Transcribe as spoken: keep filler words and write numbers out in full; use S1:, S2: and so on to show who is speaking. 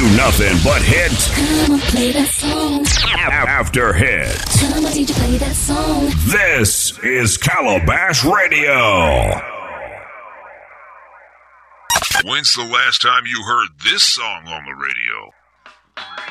S1: you nothing but hits.
S2: Come on, play that song.
S1: After hits.
S2: Come on, D J, play that song.
S1: This is Calabash Radio.
S3: When's the last time you heard this song on the radio?